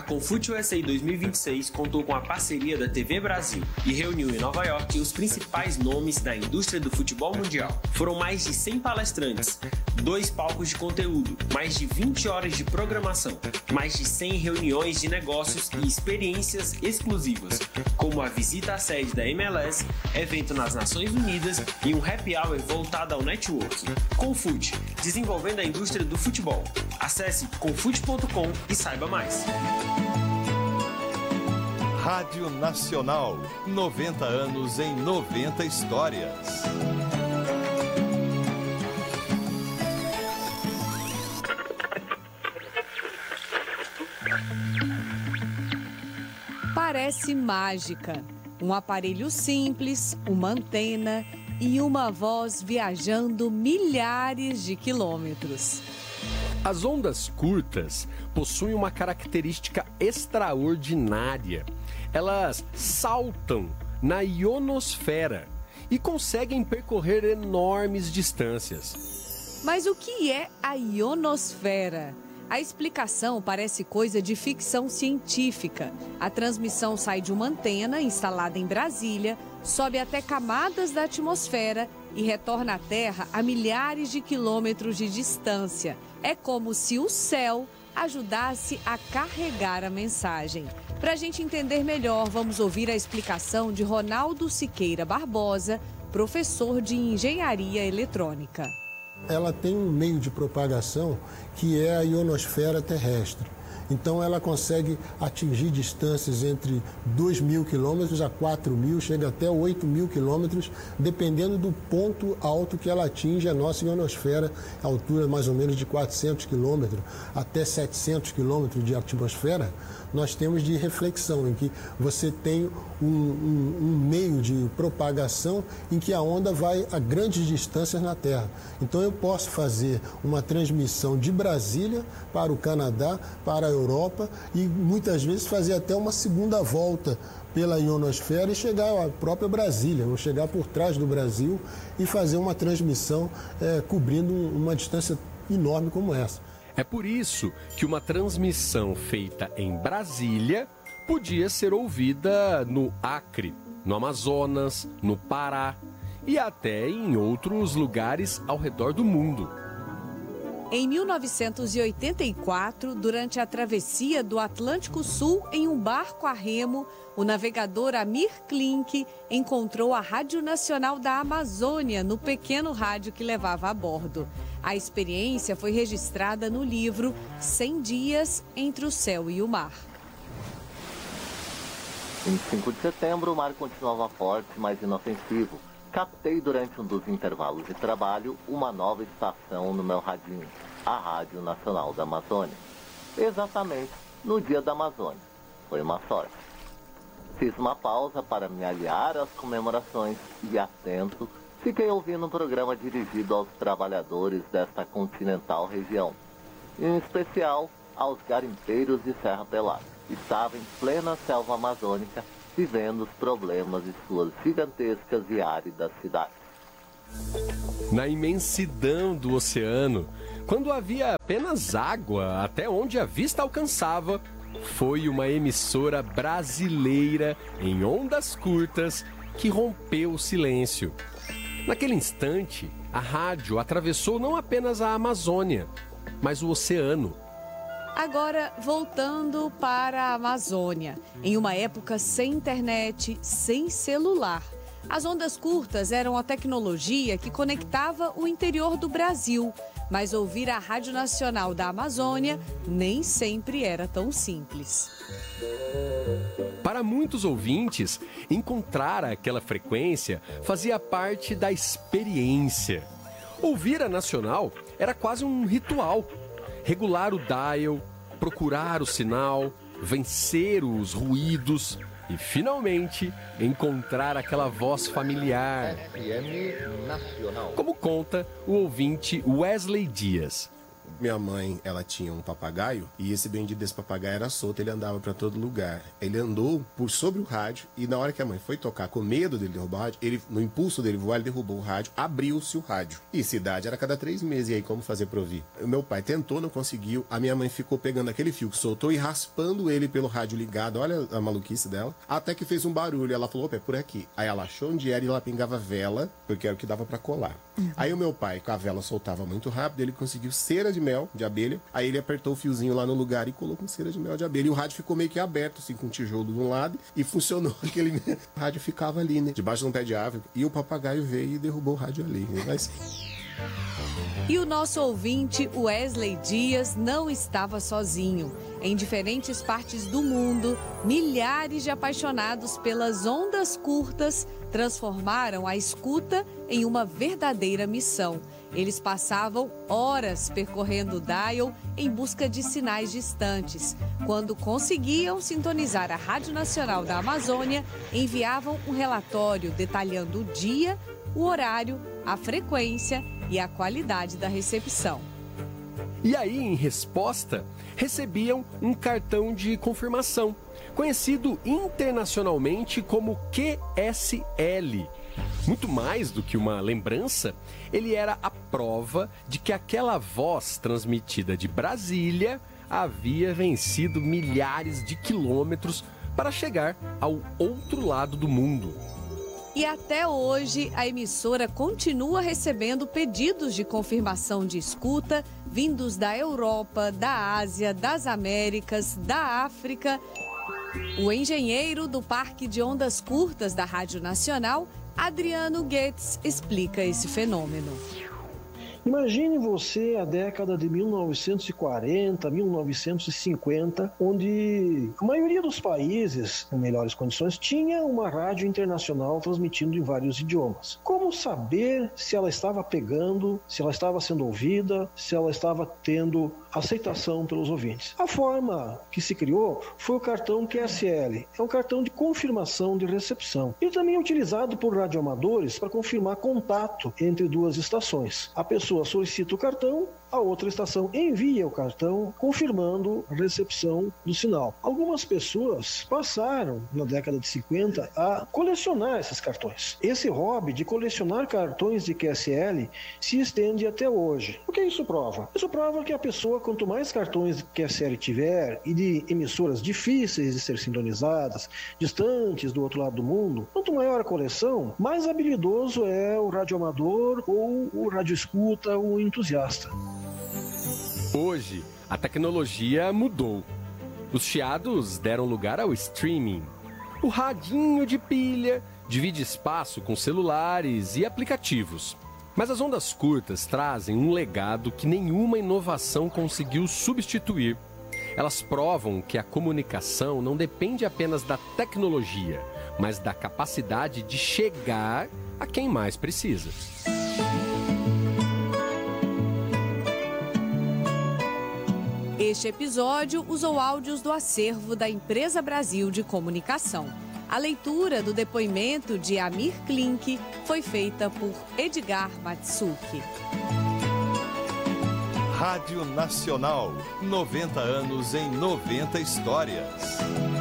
Confute USA 2026 contou com a parceria da TV Brasil e reuniu em Nova York os principais nomes da indústria do futebol mundial. Foram mais de 100 palestrantes, 2 palcos de conteúdo, mais de 20 horas de programação, mais de 100 reuniões de negócios e experiências exclusivas, como a visita à sede da MLS, evento nas Nações Unidas e um happy hour voltado ao networking. Confute, desenvolvendo a indústria do futebol. Acesse confute.com e saiba mais. Rádio Nacional, 90 anos em 90 histórias. Parece mágica. Um aparelho simples, uma antena e uma voz viajando milhares de quilômetros. As ondas curtas possuem uma característica extraordinária. Elas saltam na ionosfera e conseguem percorrer enormes distâncias. Mas o que é a ionosfera? A explicação parece coisa de ficção científica. A transmissão sai de uma antena instalada em Brasília, sobe até camadas da atmosfera e retorna à Terra a milhares de quilômetros de distância. É como se o céu ajudasse a carregar a mensagem. Para a gente entender melhor, vamos ouvir a explicação de Ronaldo Siqueira Barbosa, professor de Engenharia Eletrônica. Ela tem um meio de propagação que é a ionosfera terrestre. Então ela consegue atingir distâncias entre 2.000 quilômetros a 4.000, chega até 8.000 quilômetros, dependendo do ponto alto que ela atinge a nossa ionosfera, a altura mais ou menos de 400 quilômetros até 700 quilômetros de atmosfera. Nós temos de reflexão, em que você tem um meio de propagação em que a onda vai a grandes distâncias na Terra. Então eu posso fazer uma transmissão de Brasília para o Canadá, para a Europa e muitas vezes fazer até uma segunda volta pela ionosfera e chegar à própria Brasília, ou chegar por trás do Brasil e fazer uma transmissão cobrindo uma distância enorme como essa. É por isso que uma transmissão feita em Brasília podia ser ouvida no Acre, no Amazonas, no Pará e até em outros lugares ao redor do mundo. Em 1984, durante a travessia do Atlântico Sul em um barco a remo, o navegador Amir Klink encontrou a Rádio Nacional da Amazônia no pequeno rádio que levava a bordo. A experiência foi registrada no livro 100 Dias entre o Céu e o Mar. Em 5 de setembro, o mar continuava forte, mas inofensivo. Captei durante um dos intervalos de trabalho uma nova estação no meu radinho, a Rádio Nacional da Amazônia. Exatamente no dia da Amazônia. Foi uma sorte. Fiz uma pausa para me aliar às comemorações e, atento, fiquei ouvindo um programa dirigido aos trabalhadores desta continental região, em especial aos garimpeiros de Serra Pelada. Estava em plena selva amazônica, vivendo os problemas de suas gigantescas e áridas cidades. Na imensidão do oceano, quando havia apenas água até onde a vista alcançava, foi uma emissora brasileira em ondas curtas que rompeu o silêncio. Naquele instante, a rádio atravessou não apenas a Amazônia, mas o oceano. Agora, voltando para a Amazônia, em uma época sem internet, sem celular. As ondas curtas eram a tecnologia que conectava o interior do Brasil, mas ouvir a Rádio Nacional da Amazônia nem sempre era tão simples. Para muitos ouvintes, encontrar aquela frequência fazia parte da experiência. Ouvir a Nacional era quase um ritual. Regular o dial, procurar o sinal, vencer os ruídos e, finalmente, encontrar aquela voz familiar. FM Nacional. Como conta o ouvinte Wesley Dias. Minha mãe, ela tinha um papagaio e esse bendito desse papagaio era solto, ele andava para todo lugar. Ele andou por sobre o rádio e na hora que a mãe foi tocar, com medo dele derrubar o rádio, ele, no impulso dele voar, ele derrubou o rádio, abriu-se o rádio. E cidade era cada 3 meses, e aí como fazer para ouvir? O meu pai tentou, não conseguiu, a minha mãe ficou pegando aquele fio que soltou e raspando ele pelo rádio ligado, olha a maluquice dela, até que fez um barulho, ela falou, opa, é por aqui. Aí ela achou onde era e ela pingava vela, porque era o que dava para colar. Aí o meu pai, com a vela soltava muito rápido, ele conseguiu cera de mel, de abelha, aí ele apertou o fiozinho lá no lugar e colocou cera de mel de abelha, e o rádio ficou meio que aberto, assim, com um tijolo de um lado, e funcionou, aquele o rádio ficava ali, né, debaixo de um pé de árvore, e o papagaio veio e derrubou o rádio ali, mas... E o nosso ouvinte, Wesley Dias, não estava sozinho. Em diferentes partes do mundo, milhares de apaixonados pelas ondas curtas transformaram a escuta em uma verdadeira missão. Eles passavam horas percorrendo o dial em busca de sinais distantes. Quando conseguiam sintonizar a Rádio Nacional da Amazônia, enviavam um relatório detalhando o dia, o horário, a frequência e a qualidade da recepção. E aí, em resposta, recebiam um cartão de confirmação, conhecido internacionalmente como QSL. Muito mais do que uma lembrança, ele era a prova de que aquela voz transmitida de Brasília havia vencido milhares de quilômetros para chegar ao outro lado do mundo. E até hoje, a emissora continua recebendo pedidos de confirmação de escuta vindos da Europa, da Ásia, das Américas, da África. O engenheiro do Parque de Ondas Curtas da Rádio Nacional, Adriano Goetz, explica esse fenômeno. Imagine você a década de 1940, 1950, onde a maioria dos países com melhores condições tinha uma rádio internacional transmitindo em vários idiomas. Como saber se ela estava pegando, se ela estava sendo ouvida, se ela estava tendo aceitação pelos ouvintes? A forma que se criou foi o cartão QSL. É um cartão de confirmação de recepção. Ele também é utilizado por radioamadores para confirmar contato entre duas estações. A pessoa solicita o cartão, a outra estação envia o cartão confirmando a recepção do sinal. Algumas pessoas passaram, na década de 50, a colecionar esses cartões. Esse hobby de colecionar cartões de QSL se estende até hoje. O que isso prova? Isso prova que a pessoa, quanto mais cartões de QSL tiver e de emissoras difíceis de ser sintonizadas, distantes do outro lado do mundo, quanto maior a coleção, mais habilidoso é o radioamador ou o radioescuta, o entusiasta. Hoje, a tecnologia mudou. Os chiados deram lugar ao streaming. O radinho de pilha divide espaço com celulares e aplicativos. Mas as ondas curtas trazem um legado que nenhuma inovação conseguiu substituir. Elas provam que a comunicação não depende apenas da tecnologia, mas da capacidade de chegar a quem mais precisa. Este episódio usou áudios do acervo da Empresa Brasil de Comunicação. A leitura do depoimento de Amir Klink foi feita por Edgar Matsuki. Rádio Nacional, 90 anos em 90 histórias.